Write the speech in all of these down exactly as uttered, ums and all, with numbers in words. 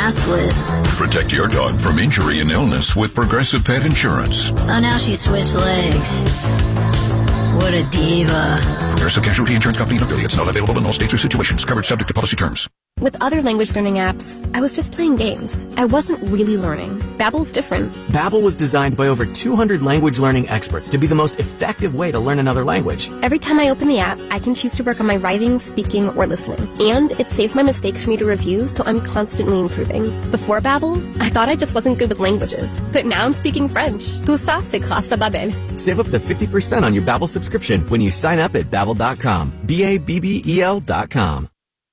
ass lit. Protect your dog from injury and illness with Progressive Pet Insurance. Oh, now she switched legs. What a diva. Progressive Casualty Insurance Company and affiliates. Not available in all states or situations. Covered subject to policy terms. With other language learning apps, I was just playing games. I wasn't really learning. Babbel's different. Babbel was designed by over two hundred language learning experts to be the most effective way to learn another language. Every time I open the app, I can choose to work on my writing, speaking, or listening. And it saves my mistakes for me to review, so I'm constantly improving. Before Babbel, I thought I just wasn't good with languages. But now I'm speaking French. Tout ça, c'est grâce à Babbel. Save up to fifty percent on your Babbel subscription when you sign up at babbel dot com. B A B B E L dot com.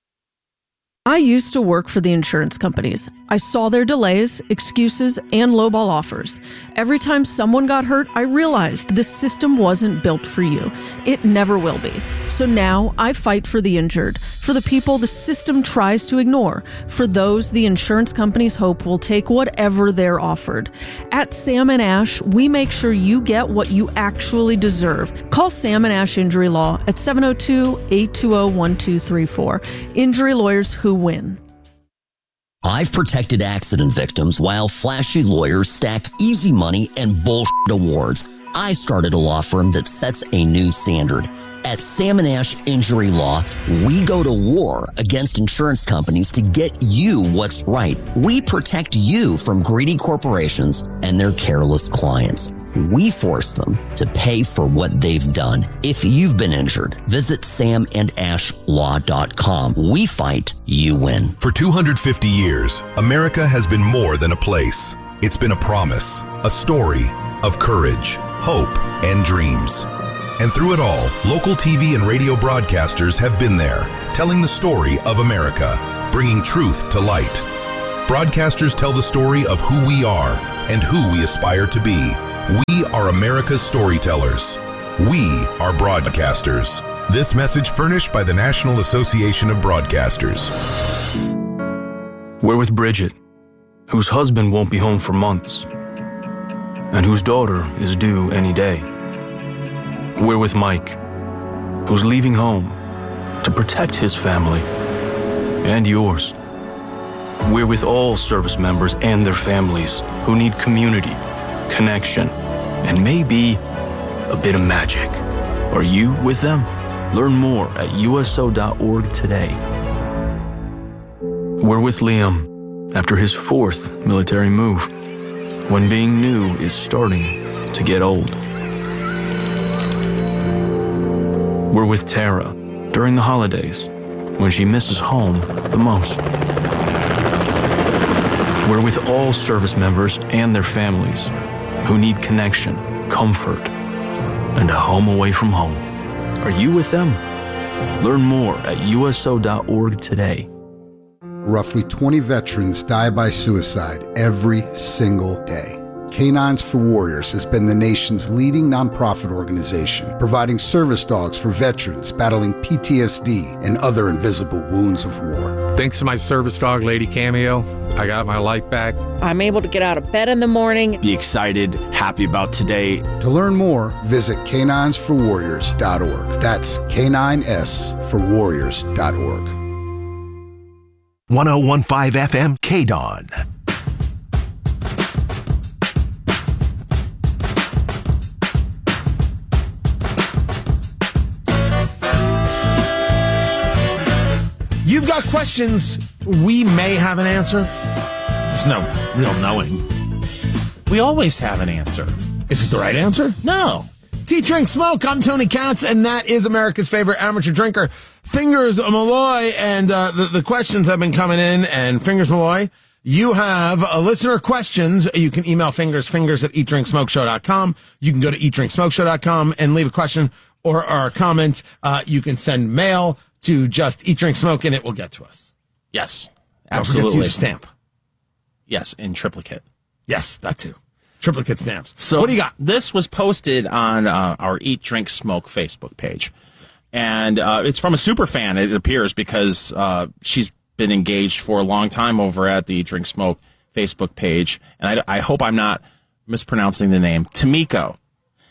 I used to work for the insurance companies. I saw their delays, excuses, and lowball offers. Every time someone got hurt, I realized this system wasn't built for you. It never will be. So now I fight for the injured, for the people the system tries to ignore, for those the insurance companies hope will take whatever they're offered. At Sam and Ash, we make sure you get what you actually deserve. Call Sam and Ash Injury Law at seven oh two, eight two zero, one two three four. Injury lawyers who win. I've protected accident victims while flashy lawyers stack easy money and bullshit awards. I started a law firm that sets a new standard. At Sam and Ash Injury Law, we go to war against insurance companies to get you what's right. We protect you from greedy corporations and their careless clients. We force them to pay for what they've done. If you've been injured, visit sam and ash law dot com. We fight, you win. For two hundred fifty years, America has been more than a place. It's been a promise, a story of courage, hope, and dreams. And through it all, local T V and radio broadcasters have been there, telling the story of America, bringing truth to light. Broadcasters tell the story of who we are and who we aspire to be. We are America's storytellers. We are broadcasters. This message furnished by the National Association of Broadcasters. We're with Bridget, whose husband won't be home for months, and whose daughter is due any day. We're with Mike, who's leaving home to protect his family and yours. We're with all service members and their families who need community, connection, and maybe a bit of magic. Are you with them? Learn more at U S O dot org today. We're with Liam after his fourth military move, when being new is starting to get old. We're with Tara during the holidays, when she misses home the most. We're with all service members and their families who need connection, comfort, and a home away from home. Are you with them? Learn more at U S O dot org today. Roughly twenty veterans die by suicide every single day. Canines for Warriors has been the nation's leading nonprofit organization, providing service dogs for veterans battling P T S D and other invisible wounds of war. Thanks to my service dog, Lady Cameo, I got my life back. I'm able to get out of bed in the morning. Be excited, happy about today. To learn more, visit canines for warriors dot org. That's K nine S for warriors dot org. one oh one point five F M K D O N. You've got questions, we may have an answer. There's no real knowing. We always have an answer. Is it the right answer? No. Tea, Drink, Smoke. I'm Tony Katz, and that is America's favorite amateur drinker, Fingers Malloy. And uh, the, the questions have been coming in, and Fingers Malloy, you have uh, listener questions. You can email Fingers, fingers at eat drink smoke show dot com. You can go to eat drink smoke show dot com and leave a question or, or a comment. Uh, you can send mail to just Eat, Drink, Smoke, and it will get to us. Yes, Don't absolutely. forget to use a stamp. Yes, in triplicate. Yes, that too. Triplicate stamps. So what do you got? This was posted on uh, our Eat, Drink, Smoke Facebook page. And uh, it's from a super fan, it appears, because uh, she's been engaged for a long time over at the Eat, Drink, Smoke Facebook page. And I, I hope I'm not mispronouncing the name. Tamiko.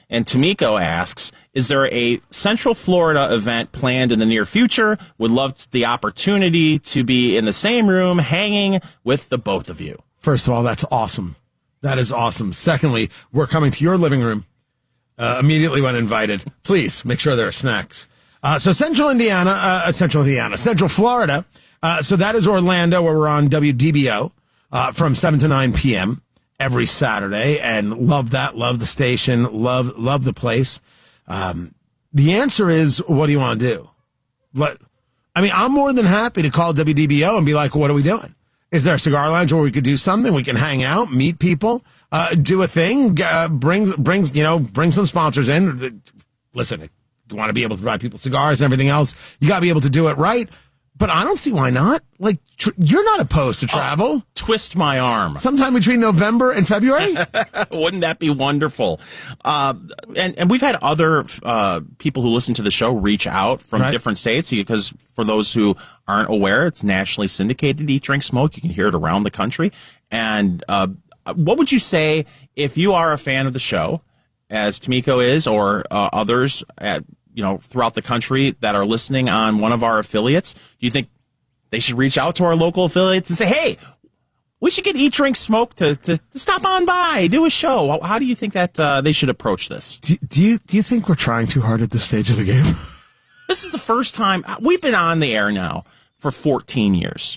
And Tamiko asks, is there a Central Florida event planned in the near future? Would love the opportunity to be in the same room hanging with the both of you. First of all, that's awesome. That is awesome. Secondly, we're coming to your living room uh, immediately when invited. Please make sure there are snacks. Uh, so Central Indiana, uh, Central Indiana, Central Florida. Uh, so that is Orlando, where we're on W D B O uh, from seven to nine p.m. every Saturday, and love that. Love the station. Love love the place. Um, the answer is, what do you want to do? Let, I mean, I'm more than happy to call W D B O and be like, what are we doing? Is there a cigar lounge where we could do something? We can hang out, meet people, uh, do a thing, uh, bring, brings, you know, bring some sponsors in. Listen, you want to be able to provide people cigars and everything else. You got to be able to do it right. But I don't see why not. Like, tr- you're not opposed to travel. Oh, twist my arm. Sometime between November and February? Wouldn't that be wonderful? Uh, and, and we've had other uh, people who listen to the show reach out from Right. different states, because for those who aren't aware, it's nationally syndicated, Eat, Drink, Smoke. You can hear it around the country. And uh, what would you say if you are a fan of the show, as Tamiko is, or uh, others at you know, throughout the country that are listening on one of our affiliates? Do you think they should reach out to our local affiliates and say, hey, we should get Eat, Drink, Smoke to, to, to stop on by, do a show? How, how do you think that uh, they should approach this? Do, do you do you think we're trying too hard at this stage of the game? This is the first time. We've been on the air now for fourteen years.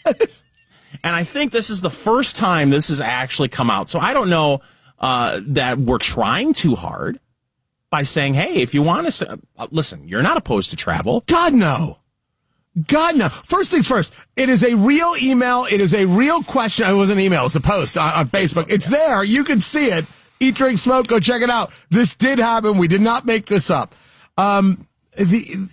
And I think this is the first time this has actually come out. So I don't know uh, that we're trying too hard by saying, hey, if you want us to, uh, listen, you're not opposed to travel. God, no. God, no. First things first, it is a real email. It is a real question. It wasn't an email. It's a post on, on Facebook. It's there. You can see it. Eat, Drink, Smoke. Go check it out. This did happen. We did not make this up. Um, the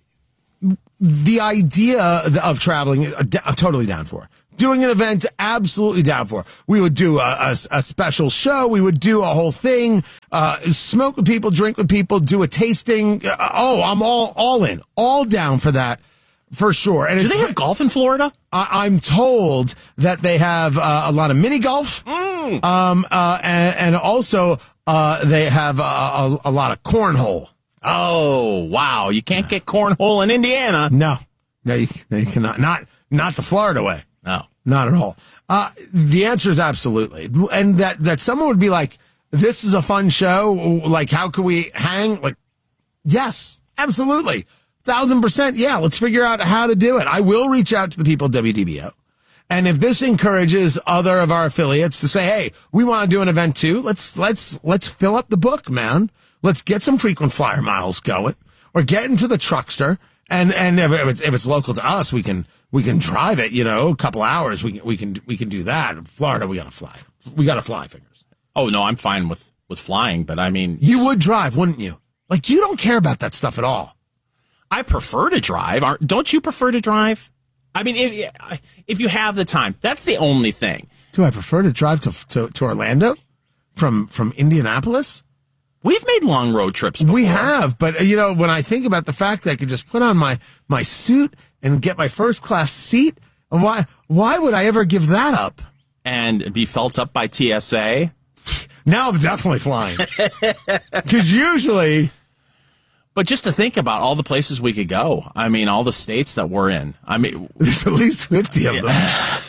the idea of traveling, I'm totally down for. Doing an event, absolutely down for. We would do a, a, a special show. We would do a whole thing. Uh, smoke with people, drink with people, do a tasting. Uh, oh, I'm all all in, all down for that, for sure. And do it's, they have golf in Florida? I, I'm told that they have uh, a lot of mini golf, mm. um, uh, and, and also uh, they have a, a, a lot of cornhole. Oh, wow! You can't get cornhole in Indiana. No, no, you, no, you cannot. Not not the Florida way. No. Not at all. Uh, the answer is absolutely. And that, that someone would be like, this is a fun show. Like, how can we hang? Like, yes, absolutely. Thousand percent. Yeah. Let's figure out how to do it. I will reach out to the people at W D B O. And if this encourages other of our affiliates to say, hey, we want to do an event too, let's, let's, let's fill up the book, man. Let's get some frequent flyer miles going, or get into the truckster. And, and if it's, if it's local to us, we can, We can drive it, you know, a couple hours. We can, we can, we can do that. In Florida, we gotta fly. We gotta fly, Fingers. Oh no, I'm fine with, with flying, but I mean, you just would drive, wouldn't you? Like, you don't care about that stuff at all. I prefer to drive. Aren't, don't you prefer to drive? I mean, if, if you have the time, that's the only thing. Do I prefer to drive to to, to Orlando from from Indianapolis? We've made long road trips before. We have, but you know, when I think about the fact that I could just put on my my suit and get my first class seat, why why would I ever give that up? And be felt up by T S A? Now I'm definitely flying. Because usually... But just to think about all the places we could go. I mean, all the states that we're in. I mean, there's at least fifty of them. Yeah.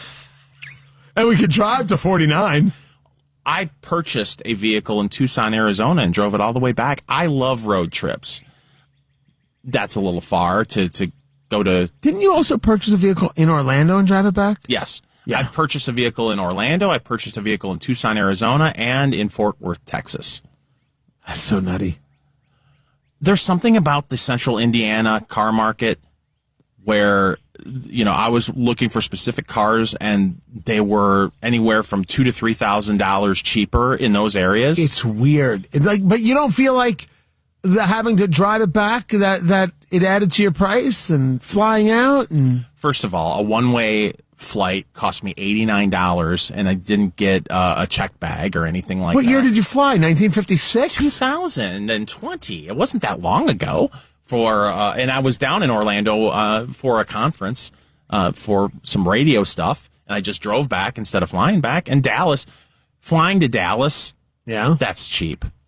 And we could drive to forty-nine. I purchased a vehicle in Tucson, Arizona, and drove it all the way back. I love road trips. That's a little far to, to go to... Didn't you also purchase a vehicle in Orlando and drive it back? Yes. Yeah. I've purchased a vehicle in Orlando. I purchased a vehicle in Tucson, Arizona, and in Fort Worth, Texas. That's so nutty. There's something about the central Indiana car market where, you know, I was looking for specific cars and they were anywhere from two to three thousand dollars cheaper in those areas. It's weird. It, like, but you don't feel like the having to drive it back that that it added to your price and flying out. And first of all, a one way flight cost me eighty-nine dollars, and I didn't get uh, a check bag or anything like what that. What year did you fly? nineteen fifty-six? two thousand twenty. It wasn't that long ago. For uh, and I was down in Orlando uh, for a conference uh, for some radio stuff, and I just drove back instead of flying back. And Dallas, flying to Dallas, yeah, that's cheap.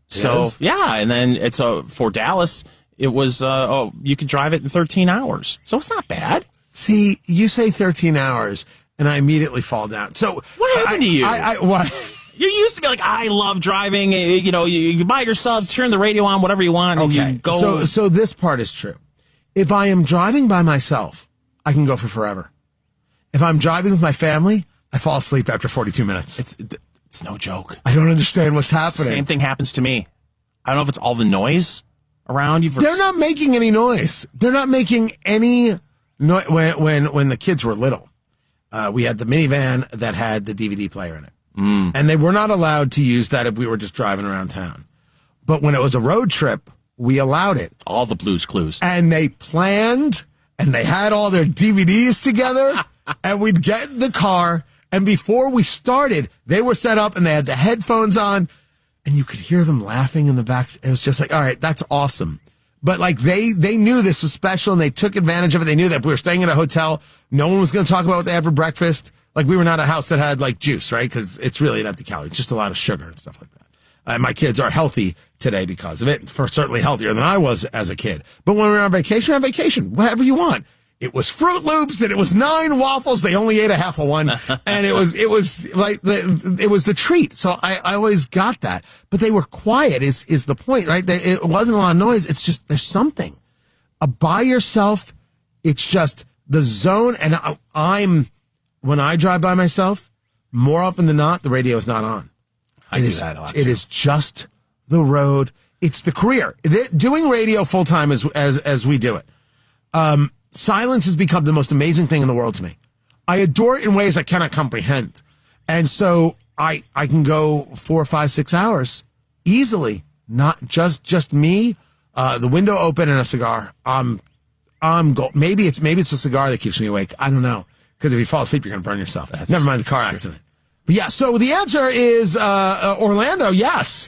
So is? yeah, and then it's a uh, for Dallas. It was uh, oh you could drive it in thirteen hours, so it's not bad. See, you say thirteen hours, and I immediately fall down. So what happened I, to you? I, I, what? You used to be like, I love driving. You know, you, you by yourself, turn the radio on, whatever you want, and okay. you go. So, so this part is true. If I am driving by myself, I can go for forever. If I'm driving with my family, I fall asleep after forty-two minutes. It's it's no joke. I don't understand what's happening. Same thing happens to me. I don't know if it's all the noise around you. For... They're not making any noise. They're not making any noise. When, when, when the kids were little, uh, we had the minivan that had the D V D player in it. Mm. And they were not allowed to use that if we were just driving around town. But when it was a road trip, we allowed it. All the Blues Clues. And they planned, and they had all their D V Ds together, and we'd get in the car, and before we started, they were set up, and they had the headphones on, and you could hear them laughing in the back. It was just like, all right, that's awesome. But like they they knew this was special, and they took advantage of it. They knew that if we were staying at a hotel, no one was going to talk about what they had for breakfast. Like, we were not a house that had, like, juice, right? Because it's really an empty calorie. It's just a lot of sugar and stuff like that. And my kids are healthy today because of it. For certainly healthier than I was as a kid. But when we were on vacation, on vacation, whatever you want. It was Fruit Loops, and it was nine waffles. They only ate a half of one. And it was, it was like, the, it was the treat. So I, I always got that. But they were quiet is, is the point, right? They, it wasn't a lot of noise. It's just, there's something. Uh, by yourself, it's just the zone. And I, I'm... When I drive by myself, more often than not, the radio is not on. I it do is, that a lot, It too. is just the road. It's the career. The, doing radio full time as, as as we do it. Um, silence has become the most amazing thing in the world to me. I adore it in ways I cannot comprehend. And so I I can go four, five, six hours easily. Not just just me, uh, the window open and a cigar. I'm I'm go- maybe it's maybe it's a cigar that keeps me awake. I don't know. Because if you fall asleep, you're going to burn yourself. That's Never mind the car true. accident. But yeah, so the answer is uh, uh, Orlando, yes.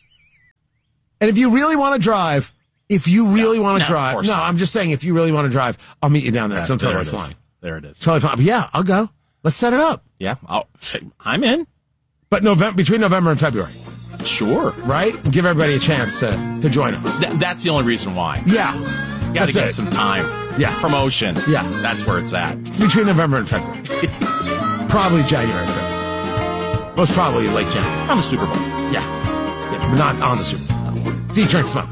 And if you really want to drive, if you really no, want to no, drive, no, not. I'm just saying, if you really want to drive, I'll meet you down there. Yeah, Don't tell there me it I'm is. flying. There it is. Totally fine. But yeah, I'll go. Let's set it up. Yeah, I'll, I'm in. But November, between November and February. Sure. Right? Give everybody a chance to, to join us. Th- that's the only reason why. Yeah. Got to get it. some time. Yeah. Promotion. Yeah. That's where it's at. Between November and February. Probably January, February. Most probably late January. On the Super Bowl. Yeah. Yeah, but not on the Super Bowl. See, drink, smoke.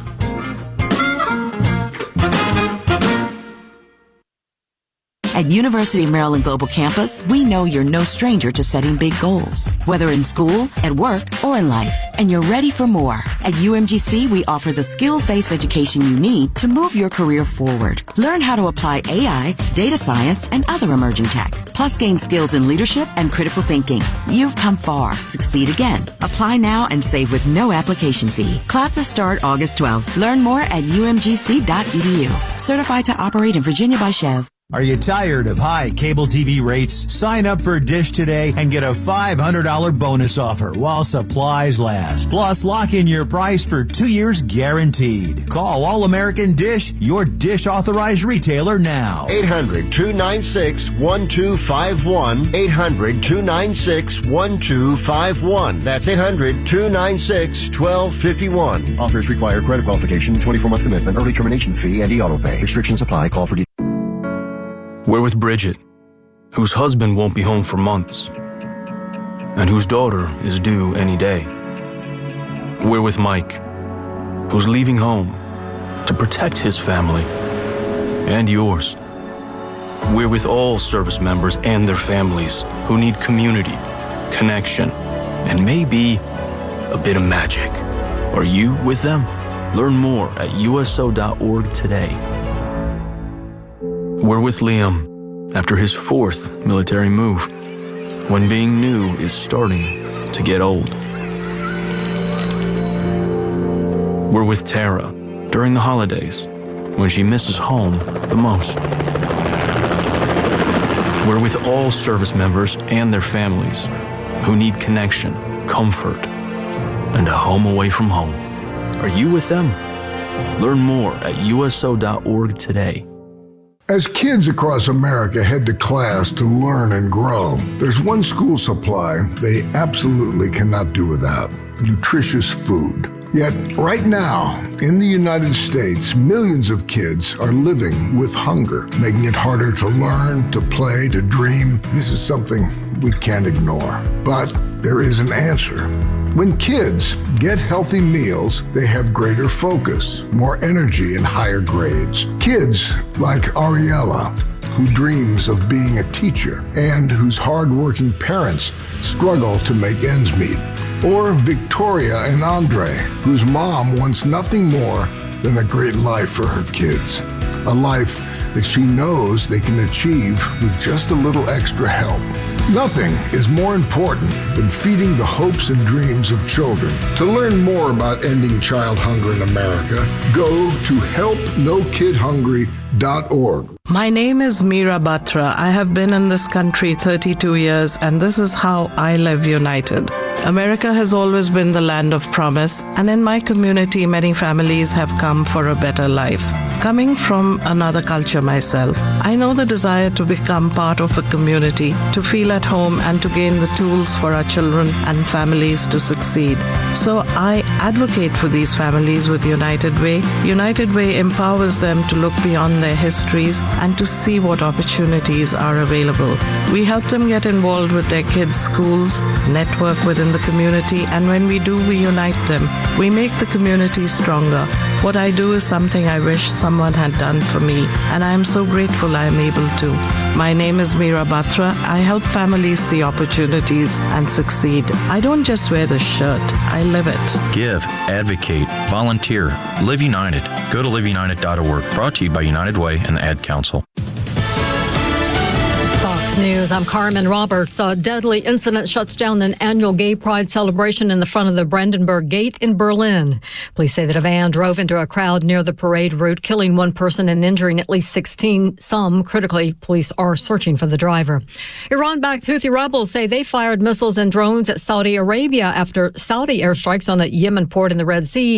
At University of Maryland Global Campus, we know you're no stranger to setting big goals, whether in school, at work, or in life, and you're ready for more. At U M G C, we offer the skills-based education you need to move your career forward. Learn how to apply A I, data science, and other emerging tech, plus gain skills in leadership and critical thinking. You've come far. Succeed again. Apply now and save with no application fee. Classes start August twelfth. Learn more at U M G C dot E D U. Certified to operate in Virginia by Chev. Are you tired of high cable T V rates? Sign up for Dish today and get a five hundred dollars bonus offer while supplies last. Plus, lock in your price for two years guaranteed. Call All American Dish, your Dish authorized retailer now. eight hundred, two nine six, one two five one. eight hundred, two nine six, one two five one. That's eight hundred, two nine six, one two five one. Offers require credit qualification, twenty-four month commitment, early termination fee, and e-auto pay. Restrictions apply. Call for details. We're with Bridget, whose husband won't be home for months, and whose daughter is due any day. We're with Mike, who's leaving home to protect his family and yours. We're with all service members and their families who need community, connection, and maybe a bit of magic. Are you with them? Learn more at U S O dot org today. We're with Liam after his fourth military move, when being new is starting to get old. We're with Tara during the holidays, when she misses home the most. We're with all service members and their families who need connection, comfort, and a home away from home. Are you with them? Learn more at U S O dot org today. As kids across America head to class to learn and grow, there's one school supply they absolutely cannot do without: nutritious food. Yet, right now, in the United States, millions of kids are living with hunger, making it harder to learn, to play, to dream. This is something we can't ignore. But there is an answer. When kids get healthy meals, they have greater focus, more energy, and higher grades. Kids like Ariella, who dreams of being a teacher and whose hardworking parents struggle to make ends meet. Or Victoria and Andre, whose mom wants nothing more than a great life for her kids. A life that she knows they can achieve with just a little extra help. Nothing is more important than feeding the hopes and dreams of children. To learn more about ending child hunger in America, go to help no kid hungry dot org. My name is Meera Batra. I have been in this country thirty-two years, and this is how I live united. America has always been the land of promise, and in my community, many families have come for a better life. Coming from another culture myself, I know the desire to become part of a community, to feel at home, and to gain the tools for our children and families to succeed. So I advocate for these families with United Way. United Way empowers them to look beyond their histories and to see what opportunities are available. We help them get involved with their kids' schools, network within the community, and when we do, we unite them. We make the community stronger. What I do is something I wish someone had done for me, and I am so grateful I am able to. My name is Meera Batra. I help families see opportunities and succeed. I don't just wear the shirt, I live it. Give, advocate, volunteer, Live United. Go to live united dot org. Brought to you by United Way and the Ad Council. News. I'm Carmen Roberts. A deadly incident shuts down an annual gay pride celebration in the front of the Brandenburg Gate in Berlin. Police say that a van drove into a crowd near the parade route, killing one person and injuring at least sixteen. Some critically, police are searching for the driver. Iran-backed Houthi rebels say they fired missiles and drones at Saudi Arabia after Saudi airstrikes on a Yemen port in the Red Sea.